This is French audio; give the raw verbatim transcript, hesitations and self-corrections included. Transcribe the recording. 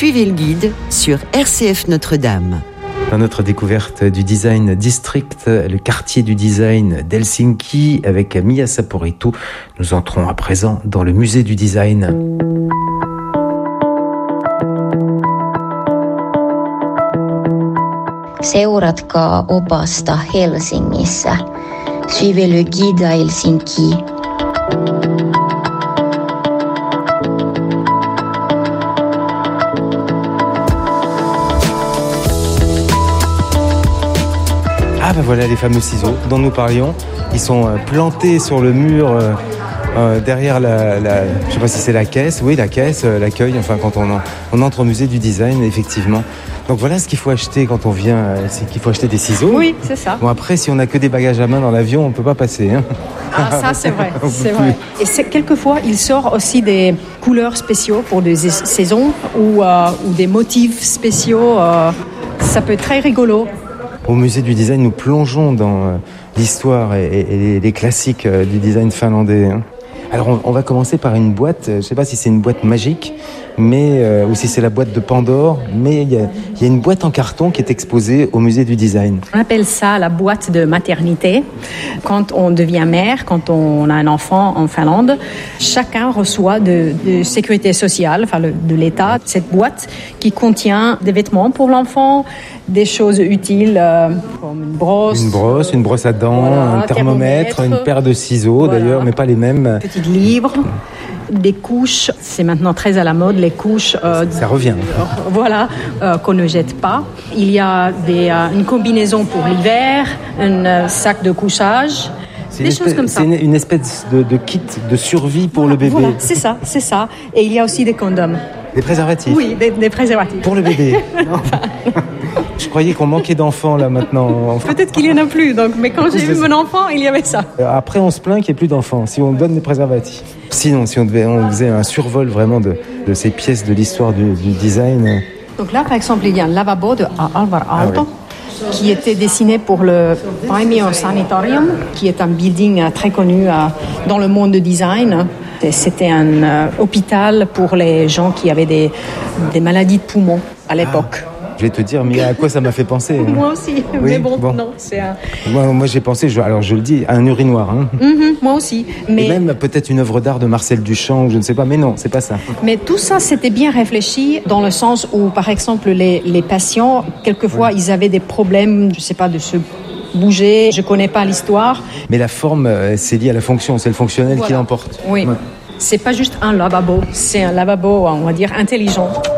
Suivez le guide sur R C F Notre-Dame. Dans notre découverte du design district, le quartier du design d'Helsinki avec Mia Saporittu, nous entrons à présent dans le musée du design. Seuratkaa opasta Helsingissä. Suivez le guide à Helsinki. Ah ben voilà les fameux ciseaux dont nous parlions. Ils sont plantés sur le mur euh, euh, derrière la, la, je sais pas si c'est la caisse, oui la caisse, euh, l'accueil, enfin quand on, en, on entre au musée du design, effectivement. Donc voilà ce qu'il faut acheter quand on vient, c'est qu'il faut acheter des ciseaux. Oui, c'est ça. Bon après, si on n'a que des bagages à main dans l'avion, on ne peut pas passer. Hein. Ah ça c'est vrai, c'est vrai. Et c'est, quelquefois, il sort aussi des couleurs spéciaux pour des saisons ou, euh, ou des motifs spéciaux. Euh, ça peut être très rigolo. Au musée du design, nous plongeons dans euh, l'histoire et, et, et les classiques euh, du design finlandais. Hein. Alors on, on va commencer par une boîte, je ne sais pas si c'est une boîte magique, mais euh, ou si c'est la boîte de Pandore, mais il y a, y a une boîte en carton qui est exposée au musée du design. On appelle ça la boîte de maternité. Quand on devient mère, quand on a un enfant en Finlande, chacun reçoit de, de sécurité sociale, enfin le, de l'État, cette boîte qui contient des vêtements pour l'enfant, des choses utiles euh, comme une brosse. Une brosse, une brosse à dents, voilà, un thermomètre, thermomètre, une paire de ciseaux voilà. D'ailleurs, mais pas les mêmes. Petit livre. Des couches, c'est maintenant très à la mode, les couches... Euh, ça revient. Euh, voilà, euh, qu'on ne jette pas. Il y a des, euh, une combinaison pour l'hiver, un euh, sac de couchage, c'est des espèce, choses comme ça. C'est une, une espèce de, de kit de survie pour voilà, le bébé. Voilà, c'est ça, c'est ça. Et il y a aussi des condoms. Des préservatifs? Oui, des, des préservatifs. Pour le bébé? Je croyais qu'on manquait d'enfants là maintenant. Peut-être qu'il n'y en a plus, donc, mais quand j'ai eu mon enfant, il y avait ça. Après, on se plaint qu'il n'y ait plus d'enfants, si on donne des préservatifs. Sinon, si on, devait, on faisait un survol vraiment de, de ces pièces de l'histoire du, du design. Donc là, par exemple, il y a un lavabo de Alvar Aalto, ah, oui. qui était dessiné pour le Paimio Sanitarium, qui est un building très connu dans le monde du design. C'était un euh, hôpital pour les gens qui avaient des, des maladies de poumons à l'époque. Ah. Je vais te dire, mais à quoi ça m'a fait penser? Hein. Moi aussi, oui, mais bon, bon, non, c'est un... Moi, moi j'ai pensé, je, alors je le dis, à un urinoir. Hein. Mm-hmm, moi aussi. Mais... Et même peut-être une œuvre d'art de Marcel Duchamp, je ne sais pas, mais non, c'est pas ça. Mais tout ça, c'était bien réfléchi dans le sens où, par exemple, les, les patients, quelquefois, oui. ils avaient des problèmes, je ne sais pas, de se bouger, je ne connais pas l'histoire. Mais la forme, c'est lié à la fonction, c'est le fonctionnel voilà. qui l'emporte. Oui. Ouais. C'est pas juste un lavabo, c'est un lavabo, on va dire, intelligent.